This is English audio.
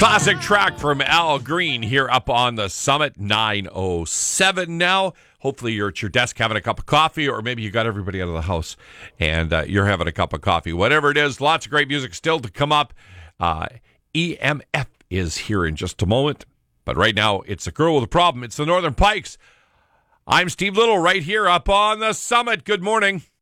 Classic track from Al Green here up on the Summit, 9:07 now. Hopefully you're at your desk having a cup of coffee, or maybe you got everybody out of the house and you're having a cup of coffee. Whatever it is, lots of great music still to come up. EMF is here in just a moment. But right now, it's a girl with a problem. It's the Northern Pikes. I'm Steve Little right here up on the Summit. Good morning.